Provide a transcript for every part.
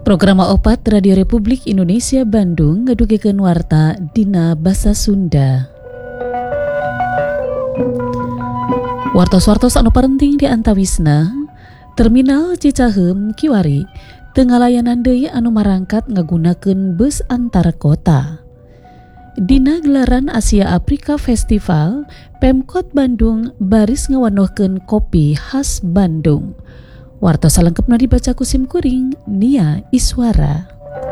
Program opat Radio Republik Indonesia Bandung ngadugikeun warta dina basa Sunda. Wartos-wartos anu parenting di antawisna, Terminal Cicaheum Kiwari teu ngalayanan deui anu marangkat ngagunakeun bus antar kota. Dina gelaran Asia Afrika Festival, Pemkot Bandung baris ngawanohkeun kopi khas Bandung. Warta salengkepna dibaca ku Sim Kuring, Nia Iswara.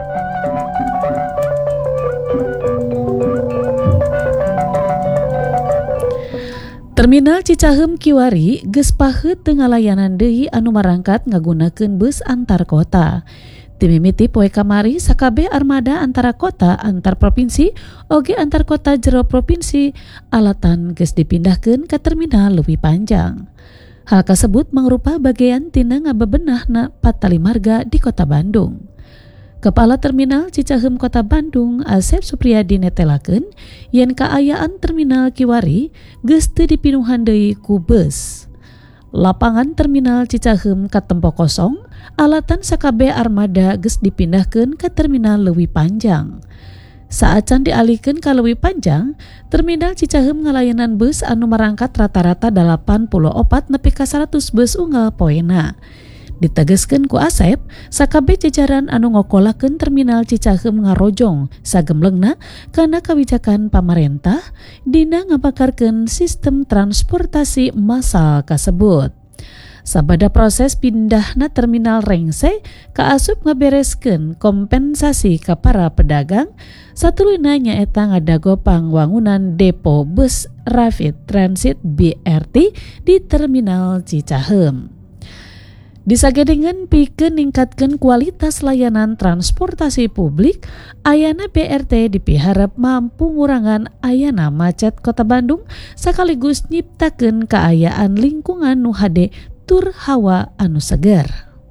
Terminal Cicaheum Kiwari geus paheut teu ngalayanan deui anu marangkat ngagunakeun bus antar kota. Timimiti poe kamari sakabeh armada antara kota antar provinsi oge antar kota jero provinsi alatan geus dipindahkeun ka terminal leuwih panjang. Hal tersebut mangrupa bagian tina ngabebenahna patali marga di Kota Bandung. Kepala Terminal Cicaheum Kota Bandung, Asep Supriyadi netelakeun yen kaayaan Terminal Kiwari geus teu dipinuhan deui ku bus. Lapangan Terminal Cicaheum katempo kosong, alatan sakabeh armada geus dipindahkeun ka terminal leuwih panjang. Saacan dialihkeun ka leuwih panjang, Terminal Cicaheum ngalayanan bus anu marangkat rata-rata 84 nepi ka 100 bus unggal poena. Ditegeskeun ku Asep, sakabeh jajaran anu ngokolakeun Terminal Cicaheum ngarojong sagemlengna kana kawijakan pamarentah dina ngabakarkeun sistem transportasi massal kasebut. Sabada proses pindahna terminal rengse kaasup ngabereskeun kompensasi ka para pedagang, satuluyna nyaeta ngadago pangwangunan depo bus Rapid Transit BRT di Terminal Cicaheum. Disagedengan pikeun ningkatkeun kualitas layanan transportasi publik, ayana BRT dipiharep mampu ngurangan ayana macet Kota Bandung sakaligus nyiptakeun kaayaan lingkungan nu hade tur hawa anu seger.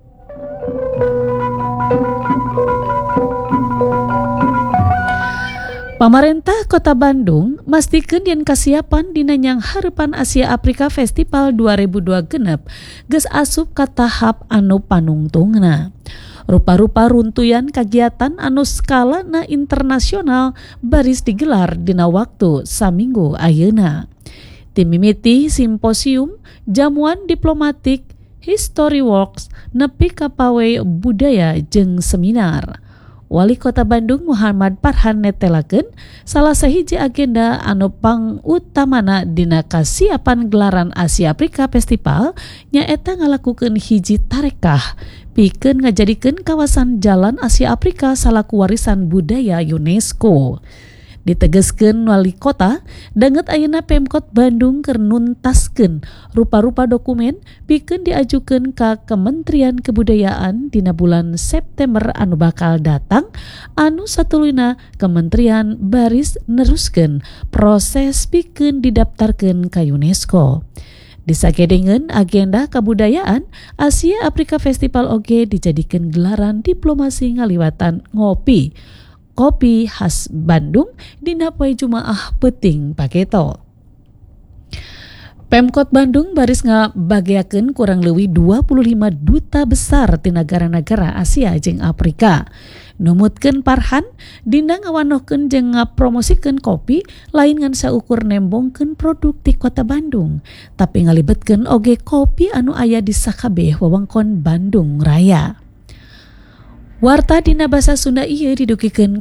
Pamarentah Kota Bandung mastikeun yen kasiapan dina nyang hareupan Asia Afrika Festival 2002 genep geus asup ka tahap anu panungtungna. Rupa-rupa runtuyan kagiatan anu skalana internasional baris digelar dina waktu saminggu ayeuna. Timimiti simposium jamuan diplomatik History Walks nepi ka pawai budaya jeung seminar. Wali Kota Bandung Muhammad Farhan netelakeun salah sahiji agenda anu pangutamana dina kasiapan gelaran Asia Afrika Festival nyaeta ngalakukeun hiji tarekah pikeun ngajadikeun kawasan jalan Asia Afrika salaku warisan budaya UNESCO. Ditegeskeun wali kota, danget ayeuna Pemkot Bandung keur nuntaskeun rupa-rupa dokumen pikeun diajukeun ka Kementerian Kebudayaan dina bulan September anu bakal datang, anu satuluyna kementerian baris neruskeun proses pikeun didaftarkeun ka UNESCO. Disagedengeun agenda kabudayaan, Asia Afrika Festival oge dijadikeun gelaran diplomasi ngaliwatan ngopi kopi khas Bandung dina poe Jumaah peuting pageto. Pemkot Bandung baris ngabageakeun kurang leuwih 25 duta besar ti nagara-nagara Asia jeung Afrika. Numutkeun Farhan dina ngawanohkeun jeung ngapromosikeun kopi lain ngan saukur nembongkeun produk ti Kota Bandung, tapi ngalibetkeun oge kopi anu aya di sakabeh wewengkon Bandung Raya. Warta dina basa Sunda ieu didugikeun